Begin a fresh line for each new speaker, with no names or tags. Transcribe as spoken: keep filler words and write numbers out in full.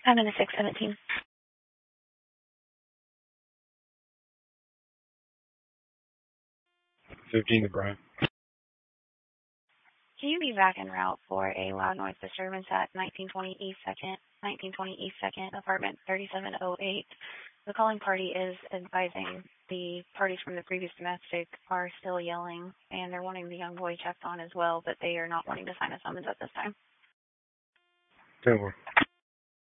I'm in a six seventeen.
fifteen to Brian.
Can you be back en route for a loud noise disturbance at nineteen twenty East second, nineteen twenty East second, apartment thirty-seven oh eight? The calling party is advising the parties from the previous domestic are still yelling, and they're wanting the young boy checked on as well, but they are not wanting to sign a summons at this time.
ten four.